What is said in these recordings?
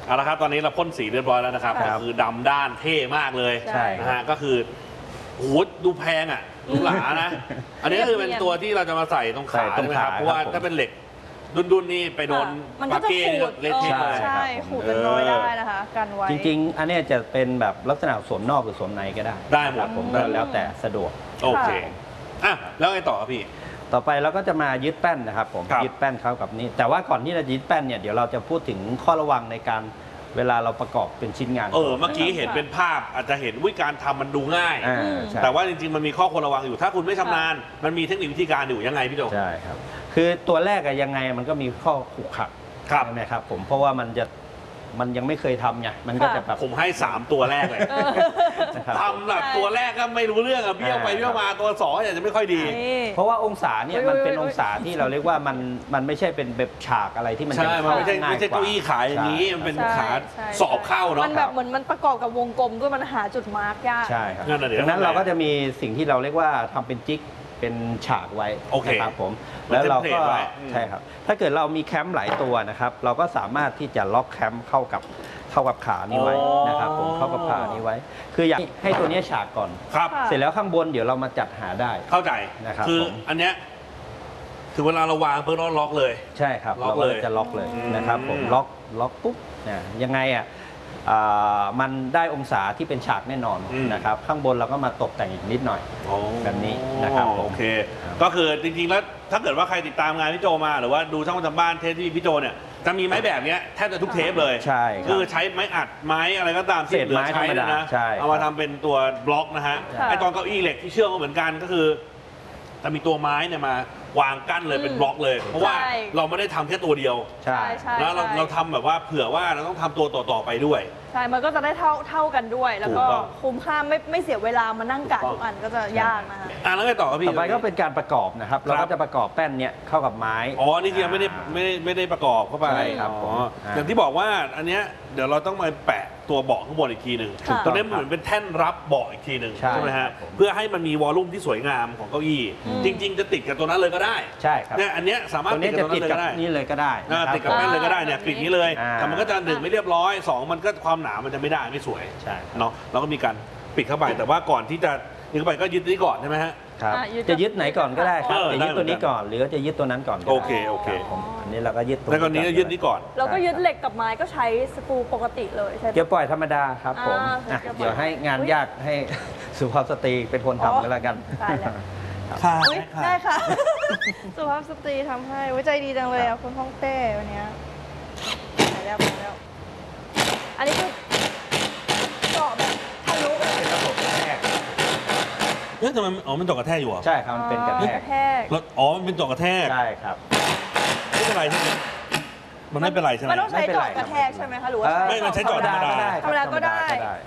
เอาละครับตอนนี้เราพ่นสีเรียบร้อยแล้วนะครับก็คือดำด้านเท่มากเลยใช่นะฮะก็คือโอ้โหดูแพงอ่ะดูหลานะอันนี้ก็คือเป็นตัวที่เราจะมาใส่ตรงขาใช่ไหมครับเพราะว่าถ้าเป็นเหล็กดุนๆนี่ไปโดนปากเก้เละเทะเลยใช่ขูดเป็นรอยได้นะคะกันไว้จริงๆอันนี้จะเป็นแบบลักษณะสวมนอกหรือสวมในก็ได้ได้หมดผมก็แล้วแต่สะดวกโอเคอ่ะแล้วไงต่อครับพี่ต่อไปเราก็จะมายึดแป้นนะครับผมยึดแป้นเข้ากับนี้แต่ว่าก่อนที่เรายึดแป้นเนี่ยเดี๋ยวเราจะพูดถึงข้อระวังในการเวลาเราประกอบเป็นชิ้นงานเมื่อกี้เห็นเป็นภาพอาจจะเห็นวิธีการทำมันดูง่ายแต่ว่าจริงๆมันมีข้อควรระวังอยู่ถ้าคุณไม่ชำนาญมันมีเทคนิควิธีการอยู่ยังไงพี่โจใช่ครับคือตัวแรกยังไงมันก็มีข้อขรุขระใช่ไหมครับผมเพราะว่ามันยังไม่เคยทำไงมันก็จะแบบผมให้3ตัวแรกเลยทำแบบตัวแรกก็ไม่รู้เรื่องเบี้ยวไปเบี้ยวมาตัว2อาจจะไม่ค่อยดีเพราะว่าองศาเนี่ยมันเป็นองศาที่เราเรียกว่ามันไม่ใช่เป็นแบบฉากอะไรที่มันใช่มันไม่ใช่เก้าอี้ขายอย่างนี้มันเป็นขาสอบเข้าเนาะมันแบบเหมือนมันประกอบกับวงกลมด้วยมันหาจุดมาร์กยากใช่ครับดังนั้นเราก็จะมีสิ่งที่เราเรียกว่าทำเป็นจิ๊กเป็นฉากไว้นะครับผมแล้วเราก็ใช่ครับถ้าเกิดเรามีแคมป์หลายตัวนะครับเราก็สามารถที่จะล็อกแคมป์เข้ากับขานี้ไว้นะครับผมเข้ากับขานี้ไว้คืออยากให้ตัวนี้ฉากก่อนครับเสร็จแล้วข้างบนเดี๋ยวเรามาจัดหาได้เข้าใจนะครับคืออันเนี้ยถึงเวลาเราวางเพื่อล็อกเลยใช่ครับเราก็จะล็อกเลยนะครับผมล็อกปุ๊บยังไงมันได้องศาที่เป็นฉากแน่นอนนะครับข้างบนเราก็มาตกแต่งอีกนิดหน่อยแบบนี้นะครับโอเคก็คือจริงๆแล้วถ้าเกิดว่าใครติดตามงานพี่โจมาหรือว่าดูช่องประจำบ้านเทปที่พี่โจเนี่ยจะมีไม้แบบนี้แทบจะทุกเทปเลยใช่คือใช้ไม้อัดไม้อะไรก็ตามที่เหลือใช้นะเอามาทำเป็นตัวบล็อกนะฮะไอตอนเก้าอี้เหล็กที่เชื่อมก็เหมือนกันก็คือจะมีตัวไม้เนี่ยมาวางกั้นเลยเป็นบล็อกเลยเพราะว่าเราไม่ได้ทำแค่ตัวเดียวใช่แล้วเราทำแบบว่าเผื่อว่าเราต้องทำตัวต่อไปด้วยใช่มันก็จะได้เท่ากันด้วยแล้วก็คุ้มค่าไม่เสียเวลามานั่งกะทุกอันก็จะยากนะคะแล้วไงต่อครับพี่ต่อไปก็เป็นการประกอบนะครับเราก็จะประกอบแป้นเนี้ยเข้ากับไม้นี่ยังไม่ได้ประกอบเข้าไปครับอย่างที่บอกว่าอันเนี้ยเดี๋ยวเราต้องมาแปะตัวเบาะข้างบนอีกทีหนึ่งตัวนี้เหมือนเป็นแท่นรับเบาะอีกทีหนึ่งใช่ไหมฮะเพื่อให้มันมีวอลลุ่มที่สวยงามของเก้าอี้จริงๆจะติดกับตัวนั้นเลยก็ได้ใช่ครับเนี่ยอันเนี้ยสามารถติดกับตัวนั้นเลยก็ได้นี่เลยก็ได้ติดกับแป้นเลยก็ได้เนี่ยกลิ่นนี้เลยแต่มันก็จะ1ไม่เรียบร้อย2มันก็ความหนามันจะไม่ได้ไม่สวยเนาะแล้วก็มีการปิดเข้าไปแต่ว่าก่อนที่จะยึดเข้าไปก็ยึดนี้ก่อนใช่ไหมฮะครับจะยึดไหนก่อนก็ได้ครับจะยึดตัวนี้ก่อนหรือจะยึดตัวนั้นก่อนโอเคอันนี้เราก็ยึดตัวแล้วก็นี้ยึดนี้ก่อนเราก็ยึดเหล็กกับไม้ก็ใช้สกรูปกติเลยใช่ไหมเกียวปล่อยธรรมดาครับผมเดี๋ยวให้งานยากให้สุภาพสตรีเป็นคนทำกันแล้วกันได้ค่ะสุภาพสตรีทำให้ไว้ใจดีจังเลยอ่ะคุณฮ่องเต้วันนี้ไปแล้วอันนี้คือเจาะแบบทะลุเป็นระบบกระแทกทำไมมันเจาะกระแทกอยู่อ่ะใช่ครับมันเป็นกระแทกมันเป็นเจาะกระแทกใช่ครับไม่เป็นไรใช่ไหมมันไม่เป็นไรใช่ไหมมันต้องใช้เจาะกระแทกใช่ไหมคะหรือว่าไม่มันใช้เจาะธรรมดาก็ได้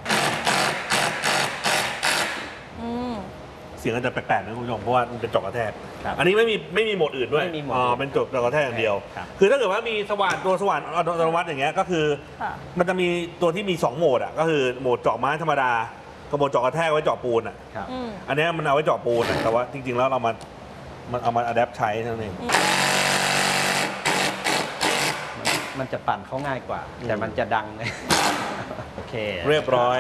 เสียงอาจจะแปลกๆนะคุณผู้ชมเพราะว่ามันเป็นเจาะกระแทกอันนี้ไม่มีโหมดอื่นด้วยเป็นเจาะกระแทกอย่างเดียวคือถ้าเกิดว่ามีตัวสว่านอัตโนมัติอย่างเงี้ยก็คือมันจะมีตัวที่มี2โหมดอ่ะก็คือโหมดเจาะไม้ธรรมดากับโหมดเจาะกระแทกไว้เจาะปูนอ่ะอันนี้มันเอาไว้เจาะปูนแต่ว่าจริงๆแล้วมันเอามาอัดแอปใช้เท่านั้นเองมันจะปั่นเขาง่ายกว่าแต่มันจะดังโอเคเรียบร้อย